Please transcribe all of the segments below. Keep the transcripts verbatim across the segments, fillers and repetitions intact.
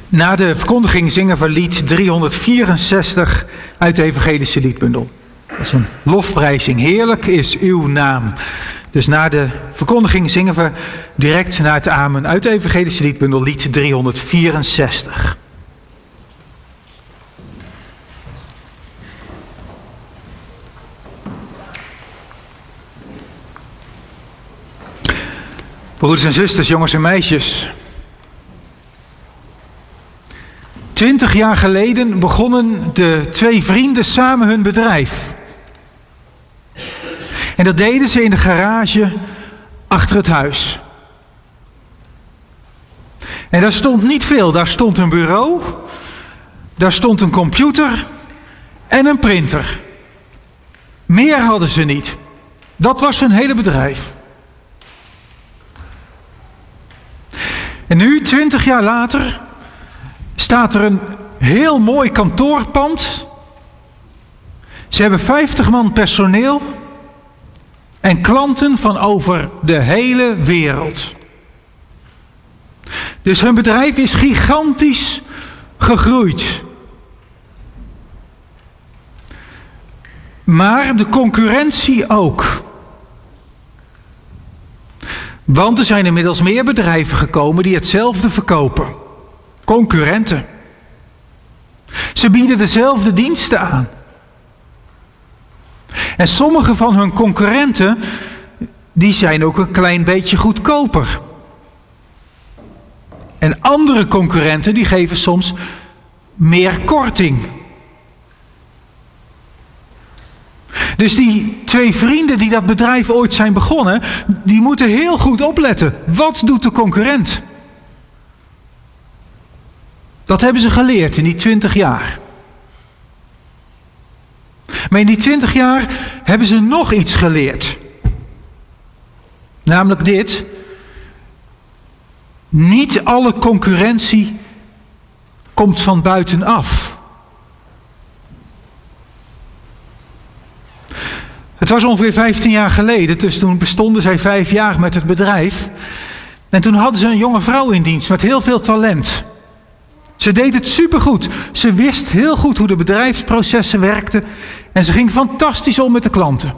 Na de verkondiging zingen we lied driehonderdvierenzestig uit de Evangelische liedbundel. Dat is een lofprijzing. Heerlijk is uw naam. Dus na de verkondiging zingen we direct na het amen uit de Evangelische liedbundel lied driehonderdvierenzestig. Broeders en zusters, jongens en meisjes. Twintig jaar geleden begonnen de twee vrienden samen hun bedrijf. En dat deden ze in de garage achter het huis. En daar stond niet veel. Daar stond een bureau, daar stond een computer en een printer. Meer hadden ze niet. Dat was hun hele bedrijf. En nu, twintig jaar later, staat er een heel mooi kantoorpand. Ze hebben vijftig man personeel en klanten van over de hele wereld. Dus hun bedrijf is gigantisch gegroeid. Maar de concurrentie ook. Want er zijn inmiddels meer bedrijven gekomen die hetzelfde verkopen. Concurrenten. Ze bieden dezelfde diensten aan. En sommige van hun concurrenten, die zijn ook een klein beetje goedkoper. En andere concurrenten, die geven soms meer korting. Dus die twee vrienden die dat bedrijf ooit zijn begonnen, die moeten heel goed opletten. Wat doet de concurrent? Dat hebben ze geleerd in die twintig jaar. Maar in die twintig jaar hebben ze nog iets geleerd. Namelijk dit. Niet alle concurrentie komt van buitenaf. Het was ongeveer vijftien jaar geleden, dus toen bestonden zij vijf jaar met het bedrijf. En toen hadden ze een jonge vrouw in dienst met heel veel talent. Ze deed het supergoed. Ze wist heel goed hoe de bedrijfsprocessen werkten. En ze ging fantastisch om met de klanten.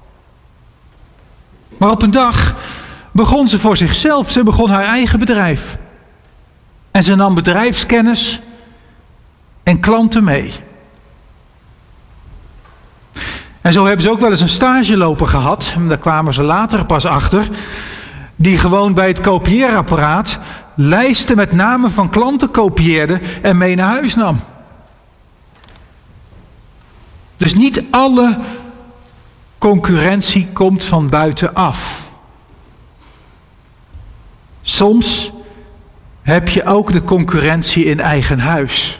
Maar op een dag begon ze voor zichzelf. Ze begon haar eigen bedrijf. En ze nam bedrijfskennis en klanten mee. En zo hebben ze ook wel eens een stageloper gehad. Daar kwamen ze later pas achter. Die gewoon bij het kopieerapparaat lijsten met namen van klanten kopieerde en mee naar huis nam. Dus niet alle concurrentie komt van buitenaf. Soms heb je ook de concurrentie in eigen huis.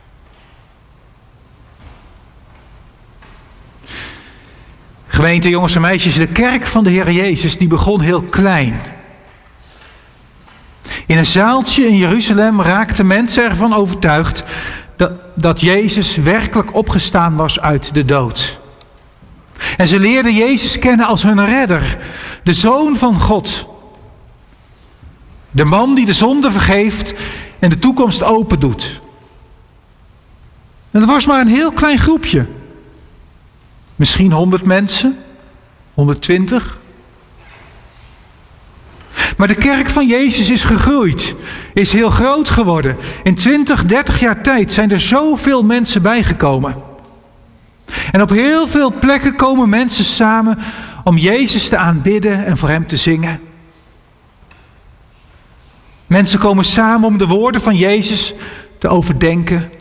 Gemeente, jongens en meisjes, de kerk van de Heer Jezus die begon heel klein. In een zaaltje in Jeruzalem raakten mensen ervan overtuigd dat, dat Jezus werkelijk opgestaan was uit de dood. En ze leerden Jezus kennen als hun redder, de Zoon van God. De man die de zonde vergeeft en de toekomst open doet. En dat was maar een heel klein groepje. Misschien honderd mensen, honderdtwintig. Maar de kerk van Jezus is gegroeid, is heel groot geworden. In twintig, dertig jaar tijd zijn er zoveel mensen bijgekomen. En op heel veel plekken komen mensen samen om Jezus te aanbidden en voor hem te zingen. Mensen komen samen om de woorden van Jezus te overdenken.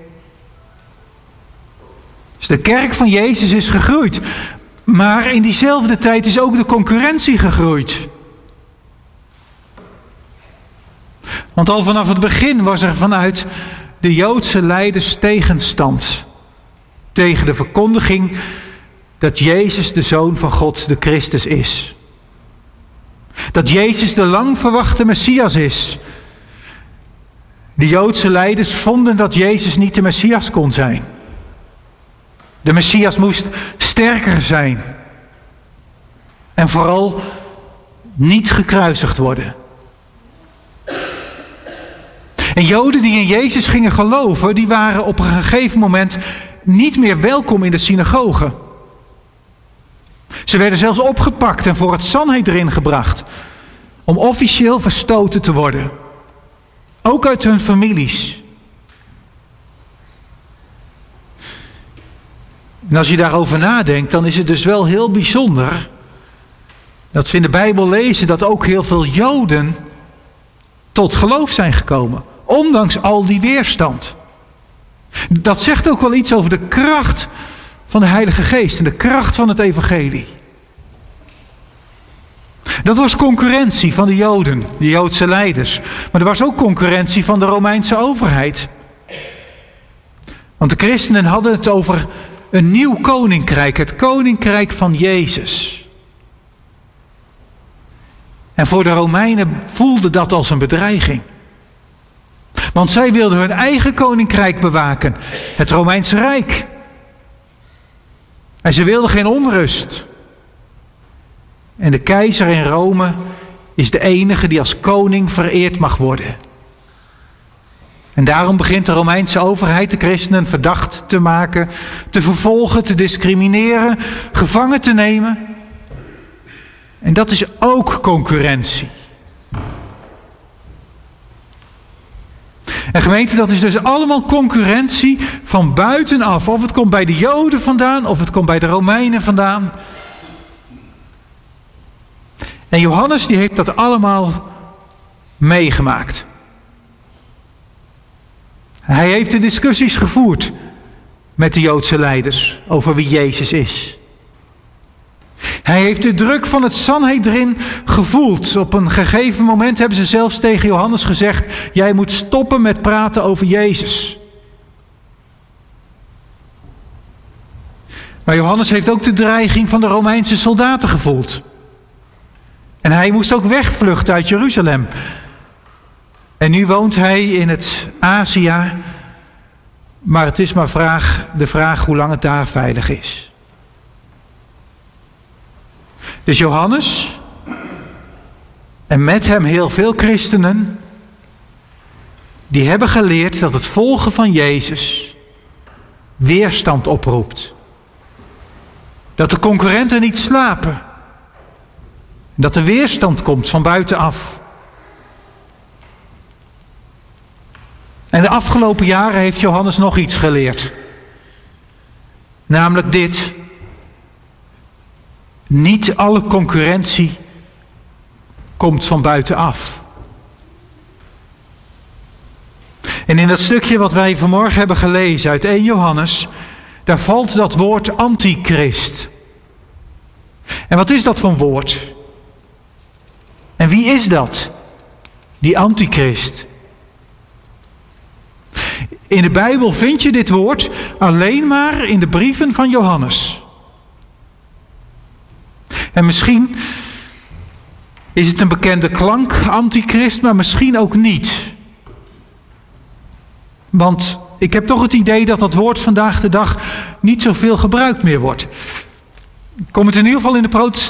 Dus de kerk van Jezus is gegroeid. Maar in diezelfde tijd is ook de concurrentie gegroeid. Want al vanaf het begin was er vanuit de Joodse leiders tegenstand tegen de verkondiging dat Jezus de Zoon van God, de Christus is. Dat Jezus de lang verwachte Messias is. De Joodse leiders vonden dat Jezus niet de Messias kon zijn. De Messias moest sterker zijn. En vooral niet gekruisigd worden. En Joden die in Jezus gingen geloven, die waren op een gegeven moment niet meer welkom in de synagoge. Ze werden zelfs opgepakt en voor het Sanhedrin gebracht om officieel verstoten te worden. Ook uit hun families. En als je daarover nadenkt, dan is het dus wel heel bijzonder dat we in de Bijbel lezen dat ook heel veel Joden tot geloof zijn gekomen. Ondanks al die weerstand. Dat zegt ook wel iets over de kracht van de Heilige Geest en de kracht van het evangelie. Dat was concurrentie van de Joden, de Joodse leiders. Maar er was ook concurrentie van de Romeinse overheid. Want de christenen hadden het over een nieuw koninkrijk, het koninkrijk van Jezus. En voor de Romeinen voelde dat als een bedreiging. Want zij wilden hun eigen koninkrijk bewaken, het Romeinse Rijk. En ze wilden geen onrust. En de keizer in Rome is de enige die als koning vereerd mag worden. En daarom begint de Romeinse overheid de christenen verdacht te maken, te vervolgen, te discrimineren, gevangen te nemen. En dat is ook concurrentie. En gemeente, dat is dus allemaal concurrentie van buitenaf. Of het komt bij de Joden vandaan, of het komt bij de Romeinen vandaan. En Johannes die heeft dat allemaal meegemaakt. Hij heeft de discussies gevoerd met de Joodse leiders over wie Jezus is. Hij heeft de druk van het Sanhedrin gevoeld. Op een gegeven moment hebben ze zelfs tegen Johannes gezegd: jij moet stoppen met praten over Jezus. Maar Johannes heeft ook de dreiging van de Romeinse soldaten gevoeld. En hij moest ook wegvluchten uit Jeruzalem. En nu woont hij in het Azië. Maar het is maar vraag, de vraag hoe lang het daar veilig is. Dus Johannes, en met hem heel veel christenen, die hebben geleerd dat het volgen van Jezus weerstand oproept. Dat de concurrenten niet slapen. Dat er weerstand komt van buitenaf. En de afgelopen jaren heeft Johannes nog iets geleerd. Namelijk dit. Niet alle concurrentie komt van buitenaf. En in dat stukje wat wij vanmorgen hebben gelezen uit eerste Johannes, daar valt dat woord antichrist. En wat is dat voor een woord? En wie is dat? Die antichrist. In de Bijbel vind je dit woord alleen maar in de brieven van Johannes. En misschien is het een bekende klank, antichrist, maar misschien ook niet. Want ik heb toch het idee dat dat woord vandaag de dag niet zoveel gebruikt meer wordt. Komt het in ieder geval in de